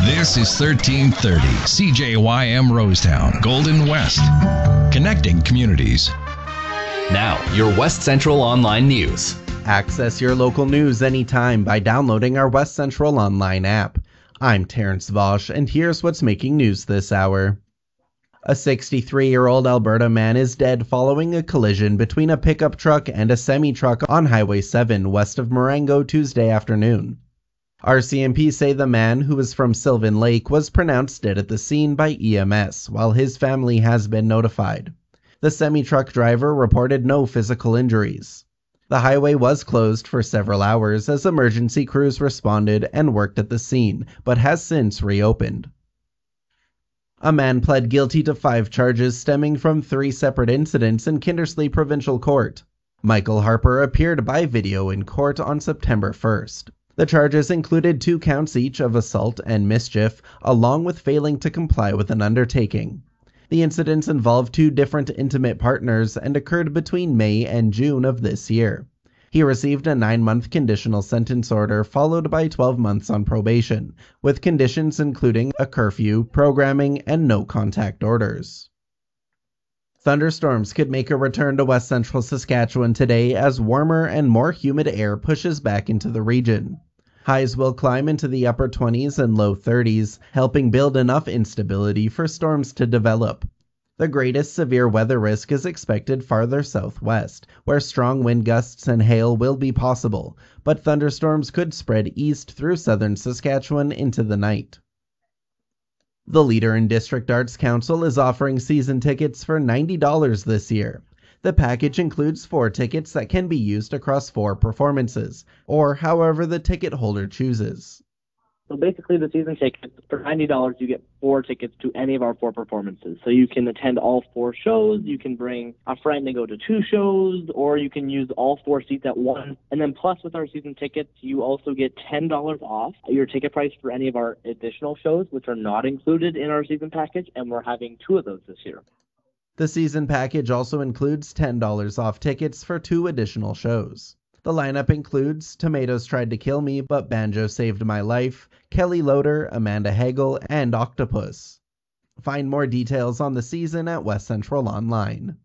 This is 1330 CJYM Rosetown, Golden West. Connecting communities. Now, your West Central Online News. Access your local news anytime by downloading our West Central Online app. I'm Terrence Vosch, and here's what's making news this hour. A 63-year-old Alberta man is dead following a collision between a pickup truck and a semi-truck on Highway 7 west of Marengo Tuesday afternoon. RCMP say the man, who is from Sylvan Lake, was pronounced dead at the scene by EMS, while his family has been notified. The semi-truck driver reported no physical injuries. The highway was closed for several hours as emergency crews responded and worked at the scene, but has since reopened. A man pled guilty to 5 charges stemming from 3 separate incidents in Kindersley Provincial Court. Michael Harper appeared by video in court on September 1st. The charges included 2 counts each of assault and mischief, along with failing to comply with an undertaking. The incidents involved 2 different intimate partners and occurred between May and June of this year. He received a 9-month conditional sentence order followed by 12 months on probation, with conditions including a curfew, programming, and no contact orders. Thunderstorms could make a return to west central Saskatchewan today as warmer and more humid air pushes back into the region. Highs will climb into the upper 20s and low 30s, helping build enough instability for storms to develop. The greatest severe weather risk is expected farther southwest, where strong wind gusts and hail will be possible, but thunderstorms could spread east through southern Saskatchewan into the night. The Leader in District Arts Council is offering season tickets for $90 this year. The package includes 4 tickets that can be used across 4 performances, or however the ticket holder chooses. So basically the season tickets, for $90 you get 4 tickets to any of our 4 performances. So you can attend all 4 shows, you can bring a friend and go to 2 shows, or you can use all 4 seats at once. And then plus with our season tickets, you also get $10 off your ticket price for any of our additional shows, which are not included in our season package, and we're having 2 of those this year. The season package also includes $10 off tickets for 2 additional shows. The lineup includes Tomatoes Tried to Kill Me, but Banjo Saved My Life, Kelly Loader, Amanda Hagel, and Octopus. Find more details on the season at West Central Online.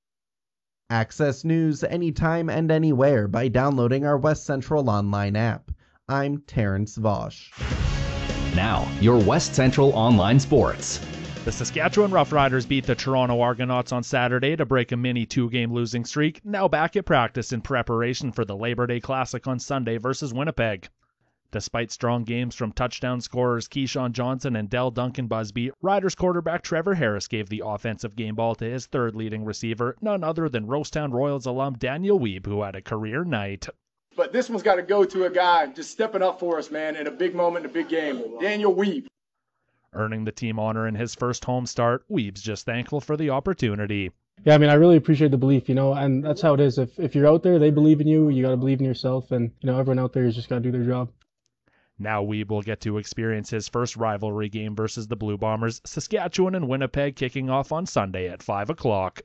Access news anytime and anywhere by downloading our West Central Online app. I'm Terrence Vosch. Now, your West Central Online Sports. The Saskatchewan Roughriders beat the Toronto Argonauts on Saturday to break a mini 2-game losing streak, now back at practice in preparation for the Labor Day Classic on Sunday versus Winnipeg. Despite strong games from touchdown scorers Keyshawn Johnson and Dell Duncan Busby, Riders quarterback Trevor Harris gave the offensive game ball to his 3rd leading receiver, none other than Rosetown Royals alum Daniel Wiebe, who had a career night. But this one's got to go to a guy just stepping up for us, man, in a big moment, in a big game. Daniel Wiebe. Earning the team honor in his first home start, Wiebe's just thankful for the opportunity. Yeah, I mean, I really appreciate the belief, and that's how it is. If you're out there, they believe in you, you got to believe in yourself, and, everyone out there has just got to do their job. Now Wiebe will get to experience his first rivalry game versus the Blue Bombers, Saskatchewan and Winnipeg kicking off on Sunday at 5 o'clock.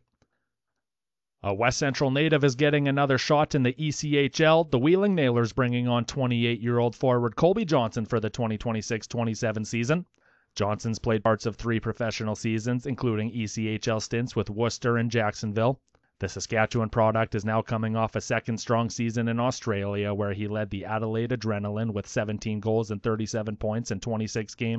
A West Central native is getting another shot in the ECHL. The Wheeling Nailers bringing on 28-year-old forward Colby Johnson for the 2026-27 season. Johnson's played parts of 3 professional seasons, including ECHL stints with Worcester and Jacksonville. The Saskatchewan product is now coming off a second strong season in Australia, where he led the Adelaide Adrenaline with 17 goals and 37 points in 26 games.